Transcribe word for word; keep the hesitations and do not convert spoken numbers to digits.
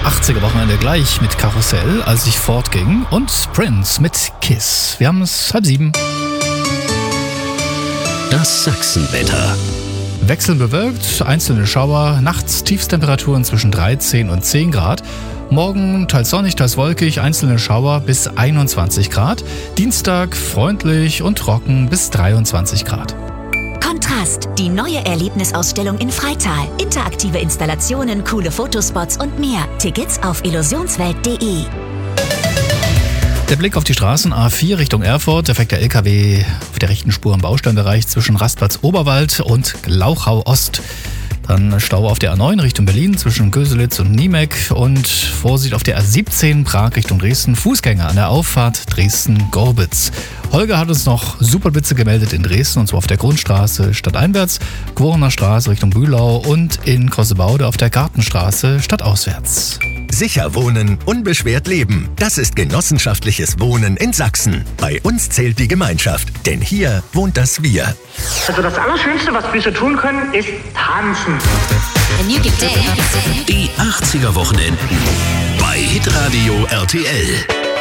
achtziger-Wochenende gleich mit Karussell, als ich fortging, und Prince mit Kiss. Wir haben es halb sieben. Das Sachsenwetter. Wechselnd bewölkt, einzelne Schauer, nachts Tiefstemperaturen zwischen dreizehn und zehn Grad. Morgen teils sonnig, teils wolkig, einzelne Schauer bis einundzwanzig Grad. Dienstag freundlich und trocken bis dreiundzwanzig Grad. Kontrast, die neue Erlebnisausstellung in Freital. Interaktive Installationen, coole Fotospots und mehr. Tickets auf illusionswelt punkt de. Der Blick auf die Straßen A vier Richtung Erfurt. Da fährt der L K W auf der rechten Spur im Bausteinbereich zwischen Rastplatz Oberwald und Glauchau Ost. Dann Stau auf der A neun Richtung Berlin zwischen Göselitz und Niemek. Und Vorsicht auf der A siebzehn Prag Richtung Dresden. Fußgänger an der Auffahrt Dresden-Gorbitz. Holger hat uns noch Superblitze gemeldet in Dresden, und zwar auf der Grundstraße stadteinwärts, Gworener Straße Richtung Bühlau und in Kossebaude auf der Gartenstraße stadtauswärts. Sicher wohnen, unbeschwert leben. Das ist genossenschaftliches Wohnen in Sachsen. Bei uns zählt die Gemeinschaft, denn hier wohnt das Wir. Also das Allerschönste, was wir so tun können, ist tanzen. Die achtziger-Wochenenden bei Hitradio R T L.